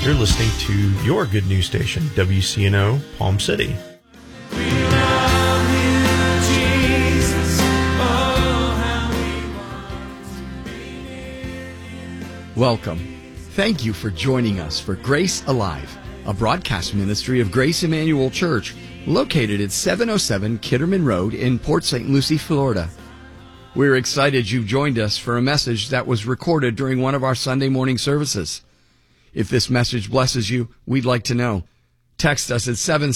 You're listening to your good news station, WCNO, Palm City. Welcome. Thank you for joining us for Grace Alive, a broadcast ministry of Grace Emmanuel Church, located at 707 Kitterman Road in Port St. Lucie, Florida. We're excited you've joined us for a message that was recorded during one of our Sunday morning services. If this message blesses you, we'd like to know. Text us at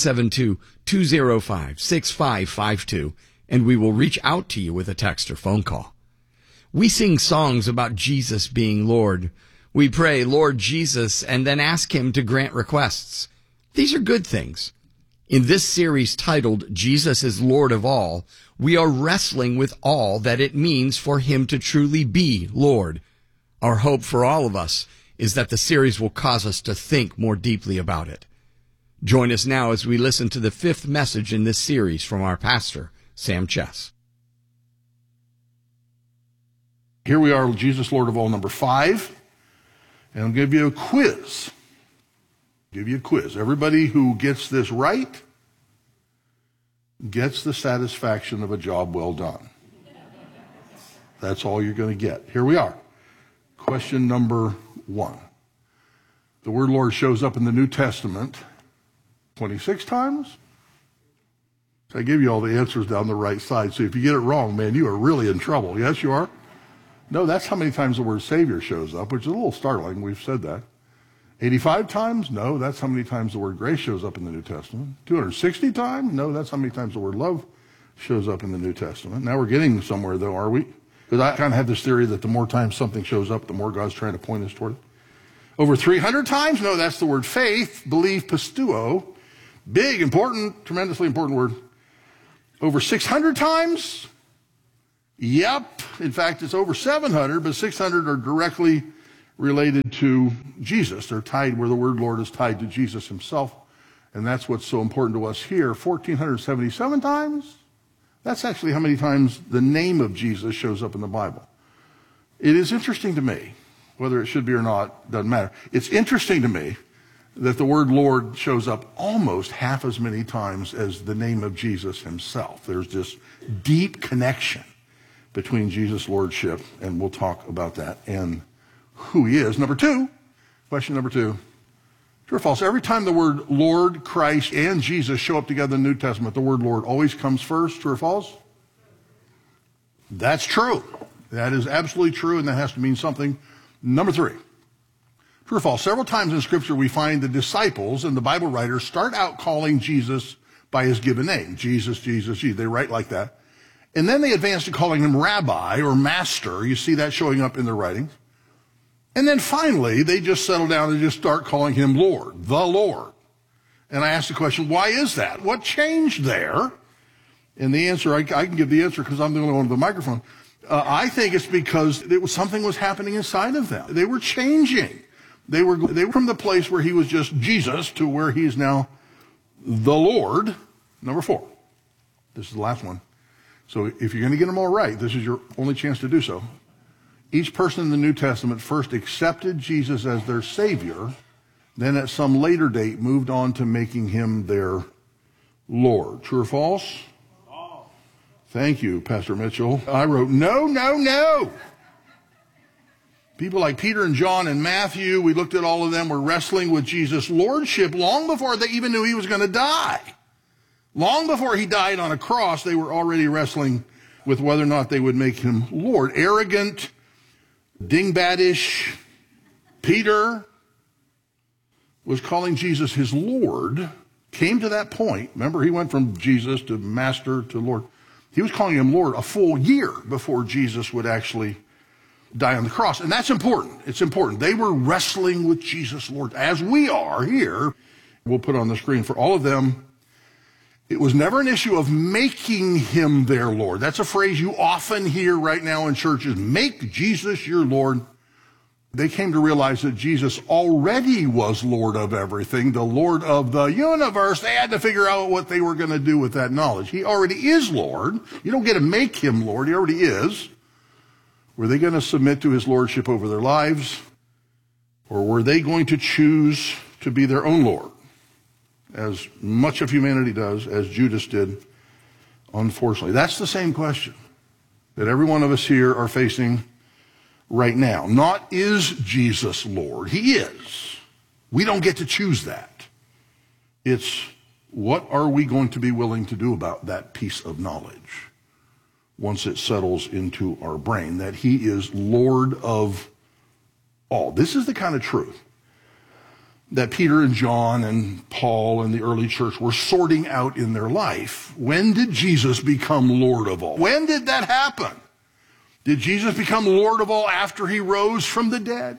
772-205-6552, and we will reach out to you with a text or phone call. We sing songs about Jesus being Lord. We pray, Lord Jesus, and then ask Him to grant requests. These are good things. In this series titled, Jesus is Lord of All, we are wrestling with all that it means for Him to truly be Lord. Our hope for all of us is that the series will cause us to think more deeply about it. Join us now as we listen to the fifth message in this series from our pastor, Sam Chess. Here we are, Jesus, Lord of All, number 5, and I'll give you a quiz. Everybody who gets this right gets the satisfaction of a job well done. That's all you're going to get. Here we are. Question number 1. The word Lord shows up in the New Testament 26 times. So I give you all the answers down the right side. So if you get it wrong, man, you are really in trouble. Yes, you are? No, that's how many times the word Savior shows up, which is a little startling. We've said that. 85 times? No, that's how many times the word grace shows up in the New Testament. 260 times? No, that's how many times the word love shows up in the New Testament. Now we're getting somewhere, though, are we? Because I kind of have this theory that the more times something shows up, the more God's trying to point us toward it. Over 300 times? No, that's the word faith, believe, pistuo. Big, important, tremendously important word. Over 600 times? Yep. In fact, it's over 700, but 600 are directly related to Jesus. They're tied where the word Lord is tied to Jesus himself. And that's what's so important to us here. 1,477 times? That's actually how many times the name of Jesus shows up in the Bible. It is interesting to me, whether it should be or not, doesn't matter. It's interesting to me that the word Lord shows up almost half as many times as the name of Jesus himself. There's this deep connection between Jesus' lordship, and we'll talk about that and who he is. Question number 2. True or false? Every time the word Lord, Christ, and Jesus show up together in the New Testament, the word Lord always comes first. True or false? That's true. That is absolutely true, and that has to mean something. Number 3. True or false? Several times in Scripture we find the disciples and the Bible writers start out calling Jesus by his given name. Jesus, Jesus, Jesus. They write like that. And then they advance to calling him rabbi or master. You see that showing up in their writings. And then finally, they just settle down and just start calling him Lord, the Lord. And I ask the question, why is that? What changed there? And the answer, I can give the answer because I'm the only one with the microphone. I think it's because something was happening inside of them. They were changing. They were from the place where he was just Jesus to where he is now the Lord. Number 4. This is the last one. So if you're going to get them all right, this is your only chance to do so. Each person in the New Testament first accepted Jesus as their Savior, then at some later date moved on to making him their Lord. True or false? Oh. Thank you, Pastor Mitchell. I wrote, no. People like Peter and John and Matthew, we looked at all of them, were wrestling with Jesus' lordship long before they even knew he was going to die. Long before he died on a cross, they were already wrestling with whether or not they would make him Lord. Arrogant, dingbatish Peter was calling Jesus his Lord, came to that point. Remember, he went from Jesus to Master to Lord. He was calling him Lord a full year before Jesus would actually die on the cross. And that's important. It's important. They were wrestling with Jesus, Lord, as we are here. We'll put on the screen for all of them. It was never an issue of making him their Lord. That's a phrase you often hear right now in churches. Make Jesus your Lord. They came to realize that Jesus already was Lord of everything, the Lord of the universe. They had to figure out what they were going to do with that knowledge. He already is Lord. You don't get to make him Lord. He already is. Were they going to submit to his lordship over their lives? Or were they going to choose to be their own Lord, as much of humanity does, as Judas did, unfortunately? That's the same question that every one of us here are facing right now. Not, is Jesus Lord? He is. We don't get to choose that. It's, what are we going to be willing to do about that piece of knowledge once it settles into our brain, that he is Lord of all? This is the kind of truth that Peter and John and Paul and the early church were sorting out in their life. When did Jesus become Lord of all? When did that happen? Did Jesus become Lord of all after he rose from the dead?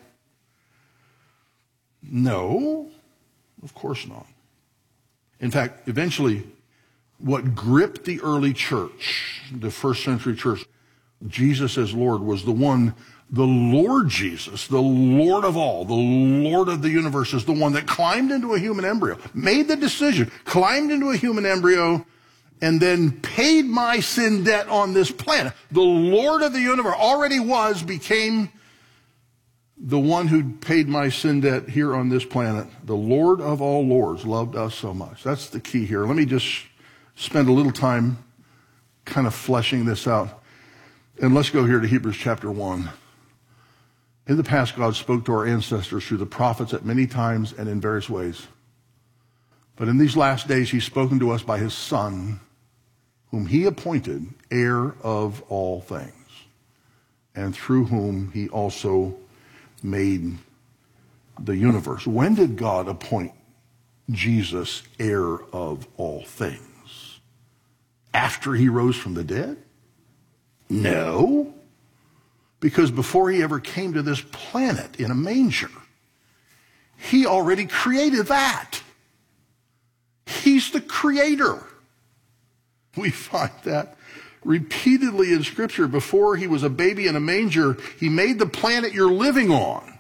No, of course not. In fact, eventually, what gripped the early church, the first century church, Jesus as Lord, was the Lord Jesus, the Lord of all, the Lord of the universe, is the one that climbed into a human embryo, made the decision, climbed into a human embryo, and then paid my sin debt on this planet. The Lord of the universe already became the one who paid my sin debt here on this planet. The Lord of all lords loved us so much. That's the key here. Let me just spend a little time kind of fleshing this out. And let's go here to Hebrews chapter 1. In the past, God spoke to our ancestors through the prophets at many times and in various ways. But in these last days, he's spoken to us by his Son, whom he appointed heir of all things, and through whom he also made the universe. When did God appoint Jesus heir of all things? After he rose from the dead? No. Because before he ever came to this planet in a manger, he already created that. He's the creator. We find that repeatedly in Scripture. Before he was a baby in a manger, he made the planet you're living on.